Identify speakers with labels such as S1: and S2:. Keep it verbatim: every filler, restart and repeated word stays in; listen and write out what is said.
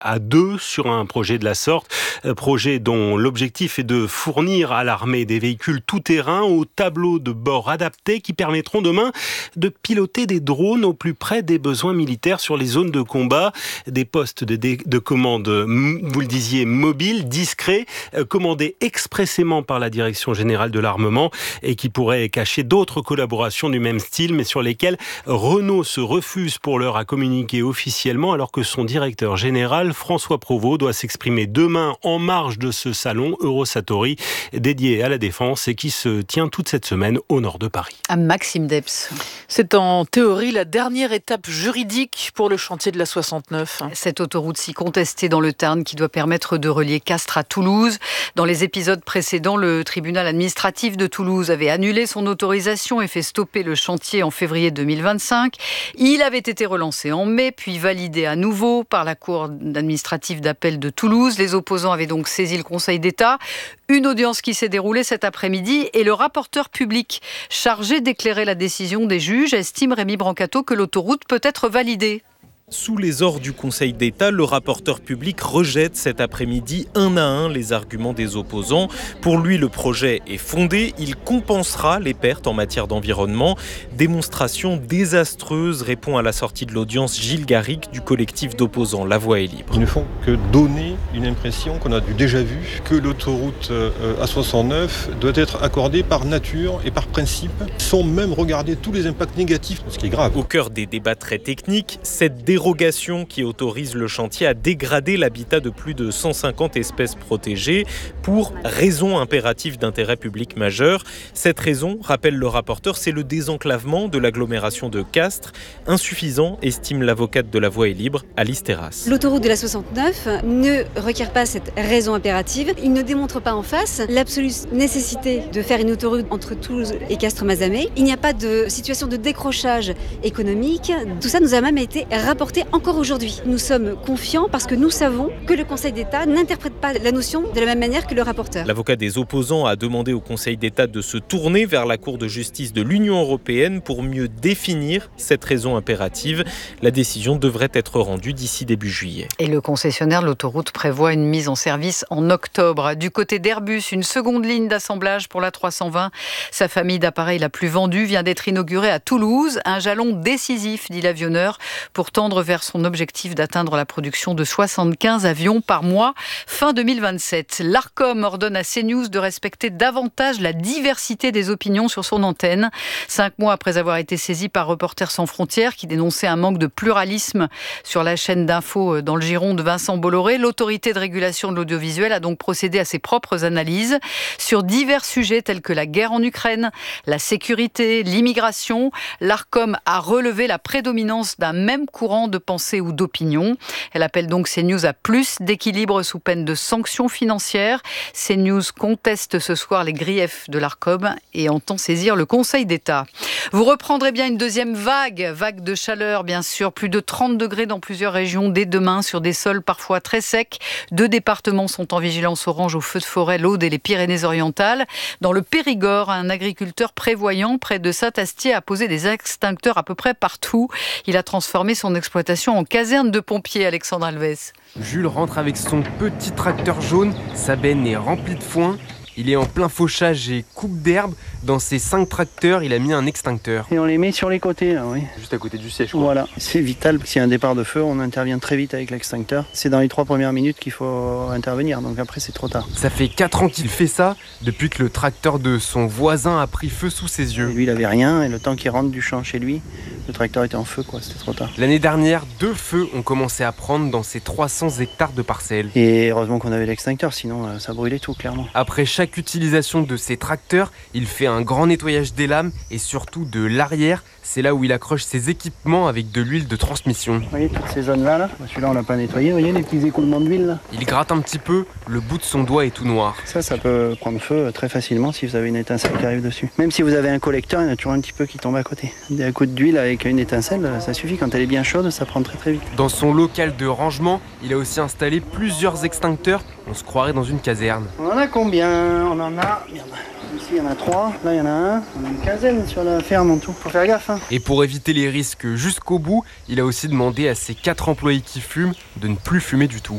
S1: à deux sur un projet de la sorte. Projet dont l'objectif est de fournir à l'armée des véhicules tout-terrain aux tableaux de bord adaptés qui permettront demain de piloter des drones au plus près des besoins militaires sur les zones de combat. Des postes de, dé- de commande, vous le disiez, mobiles, discrets, commandés expressément par la Direction générale de l'armement et qui pourraient cacher d'autres collaborations du même style, mais sur lesquelles Renault se refuse pour l'heure à communiquer officiellement, alors que son directeur général, François Provost, doit s'exprimer demain en marge de ce salon Eurosatory dédié à la défense et qui se tient toute cette semaine au nord de Paris.
S2: À Maxime Debs.
S3: C'est en théorie la dernière étape juridique pour le chantier de la soixante-neuf.
S2: Cette autoroute si contestée dans le Tarn qui doit permettre de relier Castres à Toulouse. Dans les épisodes précédents, le tribunal administratif de Toulouse avait annulé son autorisation et fait stopper le chantier en février deux mille vingt-cinq. Il avait été relancé en mai, puis validé à nouveau par la Cour administrative d'appel de Toulouse. Les opposants avaient donc saisi le Conseil d'État. Une audience qui s'est déroulée cet après-midi et le rapporteur public chargé d'éclairer la décision des juges estime, Rémi Brancato, que l'autoroute peut être validée.
S4: Sous les ordres du Conseil d'État, le rapporteur public rejette cet après-midi un à un les arguments des opposants. Pour lui, le projet est fondé. Il compensera les pertes en matière d'environnement. Démonstration désastreuse, répond à la sortie de l'audience Gilles Garrigue du collectif d'opposants La Voix est libre.
S5: Ils ne font que donner une impression qu'on a du déjà vu, que l'autoroute A soixante-neuf doit être accordée par nature et par principe, sans même regarder tous les impacts négatifs, ce qui est grave.
S4: Au cœur des débats très techniques, cette dérogation qui autorise le chantier à dégrader l'habitat de plus de cent cinquante espèces protégées pour raison impérative d'intérêt public majeur. Cette raison, rappelle le rapporteur, c'est le désenclavement de l'agglomération de Castres, insuffisant, estime l'avocate de La Voix est libre, Alice Terrasse.
S6: L'autoroute de la soixante-neuf ne requiert pas cette raison impérative. Il ne démontre pas en face l'absolue nécessité de faire une autoroute entre Toulouse et Castres-Mazamet. Il n'y a pas de situation de décrochage économique. Tout ça nous a même été rapporté encore aujourd'hui. Nous sommes confiants parce que nous savons que le Conseil d'État n'interprète pas la notion de la même manière que le rapporteur.
S4: L'avocat des opposants a demandé au Conseil d'État de se tourner vers la Cour de justice de l'Union européenne pour mieux définir cette raison impérative. La décision devrait être rendue d'ici début juillet.
S2: Et le concessionnaire de l'autoroute prévoit une mise en service en octobre. Du côté d'Airbus, une seconde ligne d'assemblage pour l'A trois cent vingt. Sa famille d'appareils la plus vendue vient d'être inaugurée à Toulouse. Un jalon décisif, dit l'avionneur, pour tendre vers son objectif d'atteindre la production de soixante-quinze avions par mois fin deux mille vingt-sept. L'Arcom ordonne à CNews de respecter davantage la diversité des opinions sur son antenne. Cinq mois après avoir été saisi par Reporters sans frontières qui dénonçait un manque de pluralisme sur la chaîne d'infos dans le giron de Vincent Bolloré, l'autorité de régulation de l'audiovisuel a donc procédé à ses propres analyses sur divers sujets tels que la guerre en Ukraine, la sécurité, l'immigration. L'Arcom a relevé la prédominance d'un même courant de pensée ou d'opinion. Elle appelle donc CNews à plus d'équilibre sous peine de sanctions financières. CNews conteste ce soir les griefs de l'Arcom et entend saisir le Conseil d'État. Vous reprendrez bien une deuxième vague, vague de chaleur bien sûr, plus de trente degrés dans plusieurs régions dès demain sur des sols parfois très secs. Deux départements sont en vigilance orange au feu de forêt, l'Aude et les Pyrénées-Orientales. Dans le Périgord, un agriculteur prévoyant près de Saint-Astier a posé des extincteurs à peu près partout. Il a transformé son exploitation en caserne de pompiers, Alexandre Alves.
S7: Jules rentre avec son petit tracteur jaune, sa benne est remplie de foin. Il est en plein fauchage et coupe d'herbe. Dans ses cinq tracteurs, il a mis un extincteur.
S8: Et on les met sur les côtés, là, oui.
S7: Juste à côté du siège, quoi.
S8: Voilà, c'est vital. S'il y a un départ de feu, on intervient très vite avec l'extincteur. C'est dans les trois premières minutes qu'il faut intervenir, donc après c'est trop tard.
S7: Ça fait quatre ans qu'il fait ça, depuis que le tracteur de son voisin a pris feu sous ses yeux.
S8: Et lui, il avait rien, et le temps qu'il rentre du champ chez lui, le tracteur était en feu, quoi. C'était trop tard.
S7: L'année dernière, deux feux ont commencé à prendre dans ces trois cents hectares de parcelles.
S8: Et heureusement qu'on avait l'extincteur, sinon euh, ça brûlait tout, clairement.
S7: Après chaque utilisation de ces tracteurs, il fait un grand nettoyage des lames et surtout de l'arrière. C'est là où il accroche ses équipements avec de l'huile de transmission.
S8: Vous voyez toutes ces zones-là, là celui-là on l'a pas nettoyé, vous voyez les petits écoulements d'huile là.
S7: Il gratte un petit peu, le bout de son doigt est tout noir.
S8: Ça, ça peut prendre feu très facilement si vous avez une étincelle qui arrive dessus. Même si vous avez un collecteur, il y en a toujours un petit peu qui tombe à côté. Un coup d'huile avec une étincelle, ça suffit. Quand elle est bien chaude, ça prend très très vite.
S7: Dans son local de rangement, il a aussi installé plusieurs extincteurs. On se croirait dans une caserne.
S8: On en a combien? On en a... Merde. Ici, il y en a trois. Là, il y en a un. On a une quinzaine sur la ferme en tout. Faut faire gaffe. Hein.
S7: Et pour éviter les risques jusqu'au bout, il a aussi demandé à ses quatre employés qui fument de ne plus fumer du tout.